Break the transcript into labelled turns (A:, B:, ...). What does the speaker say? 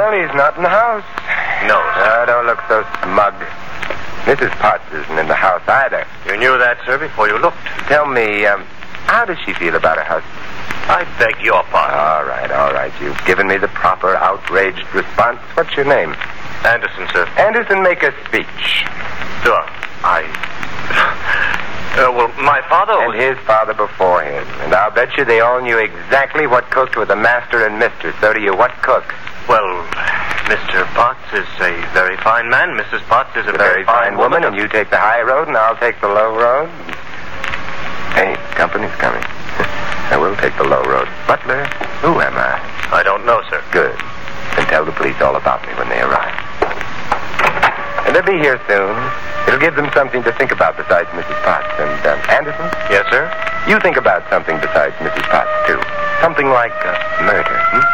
A: Well, he's not in the house.
B: No, sir.
A: Don't look so smug. Mrs. Potts isn't in the house either.
B: You knew that, sir, before you looked.
A: Tell me, how does she feel about her husband?
B: I beg your pardon.
A: All right. You've given me the proper outraged response. What's your name?
B: Anderson, sir.
A: Anderson, make a speech.
B: Sure. Well, my father
A: And his father before him. And I'll bet you they all knew exactly what cooked with the master and mistress. So do you. What cooked?
B: Well, Mr. Potts is a very fine man. Mrs. Potts is a very fine woman.
A: And you take the high road and I'll take the low road. Hey, company's coming. I will take the low road. Butler, who am I?
B: I don't know, sir.
A: Good. Then tell the police all about me when they arrive. And they'll be here soon. It'll give them something to think about besides Mrs. Potts. And, Anderson?
B: Yes, sir?
A: You think about something besides Mrs. Potts, too. Something like murder,